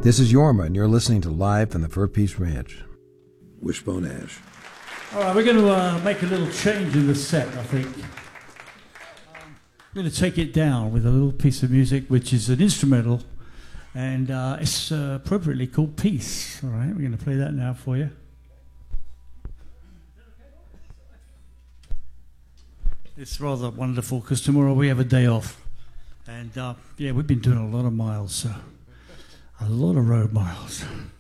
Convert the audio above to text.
This is Yorma, and you're listening to Live from the Fur Peace Ranch. Wishbone Ash. All right, we're going to make a little change in the set, I think. We're going to take it down with a little piece of music, which is an instrumental, and it's appropriately called Peace. All right, we're going to play that now for you. It's rather wonderful because tomorrow we have a day off. And yeah, we've been doing a lot of miles, a lot of road miles.